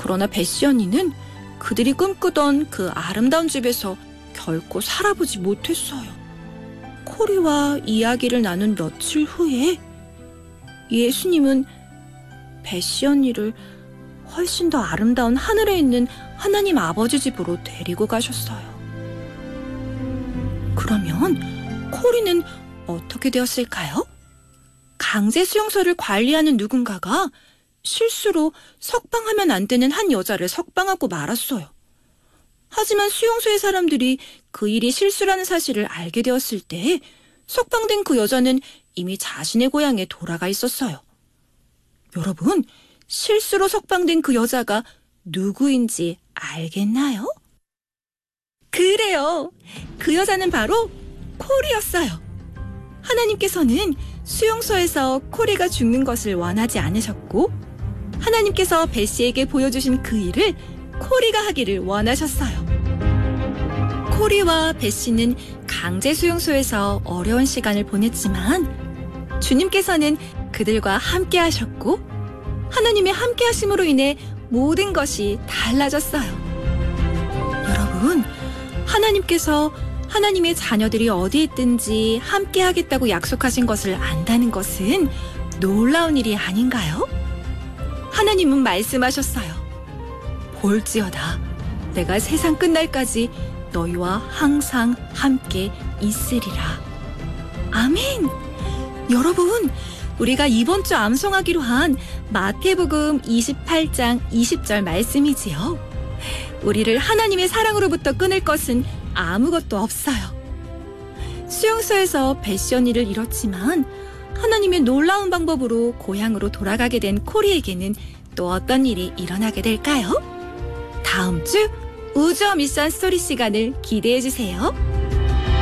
그러나 베시 언니는 그들이 꿈꾸던 그 아름다운 집에서 결코 살아보지 못했어요. 코리와 이야기를 나눈 며칠 후에 예수님은 베시 언니를 훨씬 더 아름다운 하늘에 있는 하나님 아버지 집으로 데리고 가셨어요. 그러면 코리는 어떻게 되었을까요? 강제 수용소를 관리하는 누군가가 실수로 석방하면 안 되는 한 여자를 석방하고 말았어요. 하지만 수용소의 사람들이 그 일이 실수라는 사실을 알게 되었을 때 석방된 그 여자는 이미 자신의 고향에 돌아가 있었어요. 여러분, 실수로 석방된 그 여자가 누구인지 알겠나요? 그래요. 그 여자는 바로 코리였어요. 하나님께서는 수용소에서 코리가 죽는 것을 원하지 않으셨고 하나님께서 베시에게 보여주신 그 일을 코리가 하기를 원하셨어요. 코리와 베시는 강제 수용소에서 어려운 시간을 보냈지만 주님께서는 그들과 함께 하셨고 하나님의 함께 하심으로 인해 모든 것이 달라졌어요. 여러분, 하나님께서 하나님의 자녀들이 어디 있든지 함께 하겠다고 약속하신 것을 안다는 것은 놀라운 일이 아닌가요? 하나님은 말씀하셨어요. 볼지어다, 내가 세상 끝날까지 너희와 항상 함께 있으리라. 아멘! 여러분, 우리가 이번 주 암송하기로 한 마태복음 28장 20절 말씀이지요. 우리를 하나님의 사랑으로부터 끊을 것은 아무것도 없어요. 수용소에서 베시 언니를 잃었지만 하나님의 놀라운 방법으로 고향으로 돌아가게 된 코리에게는 또 어떤 일이 일어나게 될까요? 다음 주 우주어 미션 스토리 시간을 기대해 주세요.